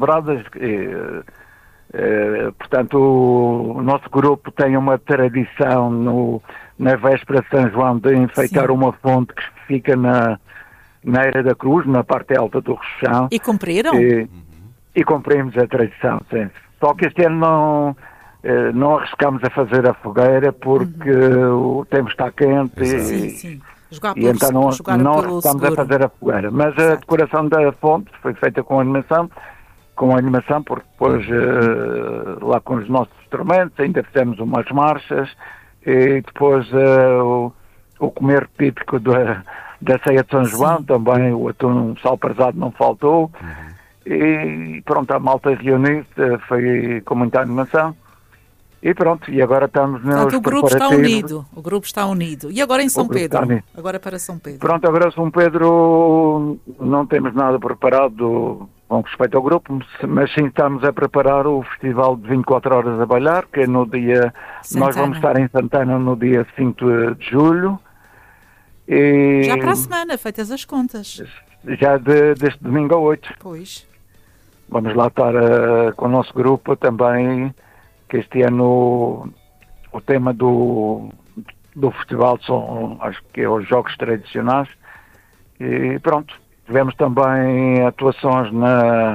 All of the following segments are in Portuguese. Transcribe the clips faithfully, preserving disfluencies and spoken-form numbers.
celebradas. E, e, portanto, o, o nosso grupo tem uma tradição no, na véspera de São João de enfeitar Sim. uma fonte que fica na, na Eira da Cruz, na parte alta do Rochão. E cumpriram? E, e cumprimos a tradição, sim. Só que este ano não, não arriscamos a fazer a fogueira porque uhum. o tempo está quente e, sim, sim. Jogar e então não, não arriscamos a fazer a fogueira. Mas Exato. A decoração da fonte foi feita com animação, com animação, porque depois uh, lá com os nossos instrumentos ainda fizemos umas marchas e depois uh, o, o comer típico da, da ceia de São João, sim. também o atum sal prezado não faltou. Uhum. E pronto, a malta reuniu-se, foi com muita animação e pronto, e agora estamos nos Portanto, o grupo está unido, o grupo está unido. E agora em São Pedro? Agora para São Pedro. Pronto, agora São Pedro não temos nada preparado com respeito ao grupo, mas sim estamos a preparar o festival de vinte e quatro horas a bailar, que é no dia, Santana. Nós vamos estar em Santana no dia cinco de julho. E já para a semana, feitas as contas. Já de, deste domingo a oito. Pois. Vamos lá estar uh, com o nosso grupo também, que este ano o tema do, do festival são, acho que é os jogos tradicionais. E pronto, tivemos também atuações na,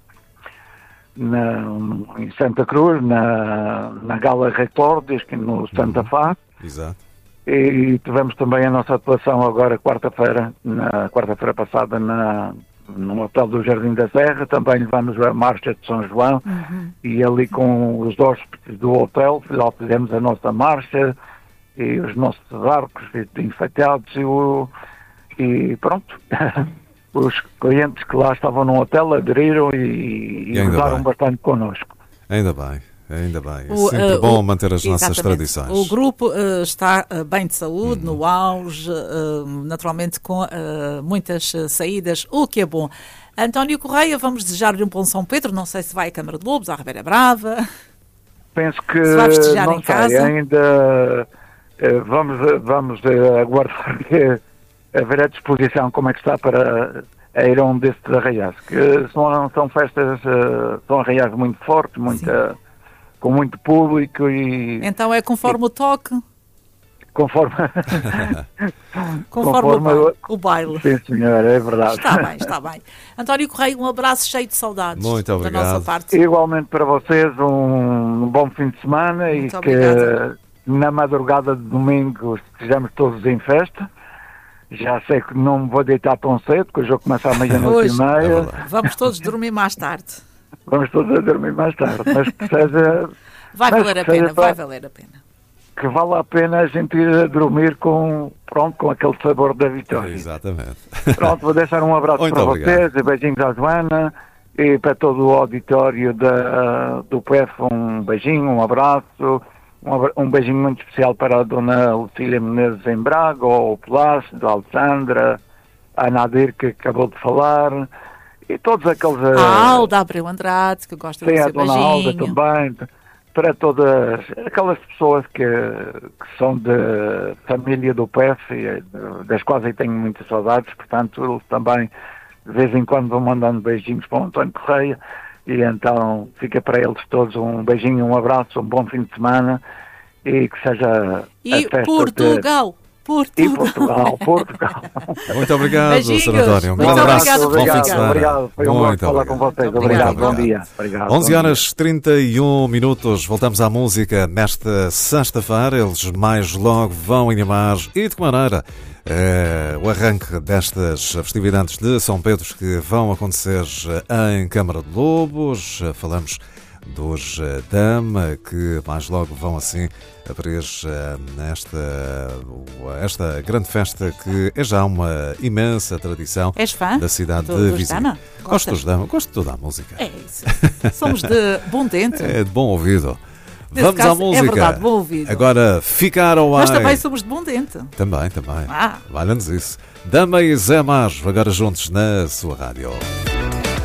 na, em Santa Cruz, na, na Gala Recordes, que no Santa Fá. Exato. E tivemos também a nossa atuação agora quarta-feira, na quarta-feira passada na, no Hotel do Jardim da Serra. Também levamos a Marcha de São João uhum. e ali com os hóspedes do hotel lá fizemos a nossa marcha e os nossos arcos enfeitados e, o, e pronto. Os clientes que lá estavam no hotel aderiram e, e usaram bastante connosco. Ainda bem. Ainda bem, é o, sempre uh, bom o, manter as nossas tradições. O grupo uh, está uh, bem de saúde, hum. no auge, uh, naturalmente com uh, muitas uh, saídas, o que é bom. António Correia, vamos desejar-lhe um bom São Pedro, não sei se vai à Câmara de Lobos, à Ribeira Brava. Penso que se vai festejar não em sei, casa. ainda uh, vamos, vamos uh, aguardar que haver a disposição como é que está para a ir a um destes arraiais, que são, são festas, uh, são arraiais muito fortes, muita... Sim. Com muito público e... Então é conforme e, o toque? Conforme... conforme, conforme o, o baile. Sim, senhor, é verdade. Está bem, está bem. António Correia, um abraço cheio de saudades. Muito obrigado. Da nossa parte. Igualmente para vocês, um bom fim de semana. Muito e obrigada. Que na madrugada de domingo estejamos todos em festa. Já sei que não me vou deitar tão cedo, porque o jogo começa à meia-noite e meia. É Vamos todos dormir mais tarde. Vamos todos a dormir mais tarde, mas que seja... Vai valer a pena, vai valer a pena. Que vale a pena a gente ir a dormir com, pronto, com aquele sabor da vitória. Exatamente. Pronto, vou deixar um abraço Muito para obrigado. Vocês, e beijinhos à Joana, e para todo o auditório da, do P F, um beijinho, um abraço, um, um beijinho muito especial para a dona Lucília Menezes em Braga, o Plácido, a Alessandra, a Nadir, que acabou de falar... E todos aqueles... A Alda Abreu Andrade, que gosta de ser beijinho. Sim, a dona Alda também. Para todas aquelas pessoas que, que são de família do P F, e das quais eu tenho muitas saudades, portanto, eles também, de vez em quando, vão mandando beijinhos para o António Correia. E então, fica para eles todos um beijinho, um abraço, um bom fim de semana e que seja e a festa Portugal! De... Portugal. E Portugal, Portugal. Muito obrigado, senhor António. Um grande grande abraço. abraço. Bom fim de semana. Obrigado. Foi um gosto falar com vocês. Obrigado. obrigado. Bom dia. Obrigado. onze horas e trinta e um minutos. Voltamos à música nesta sexta-feira. Eles mais logo vão animar e de que maneira é, o arranque destas festividades de São Pedro que vão acontecer em Câmara de Lobos. Falamos dos Dama, que mais logo vão assim abrir esta, esta grande festa que é já uma imensa tradição. És fã da cidade do, de Viseu. Gosto dos Dama, gosto de toda a música. É isso. Somos de bom dente. É de bom ouvido. Nesse Vamos caso, à música. É verdade, bom ouvido. Agora, ficar ao ar. Mas também somos de bom dente. Também, também. Ah. Valha-nos isso. Dama e Zé Mar, agora juntos na sua rádio.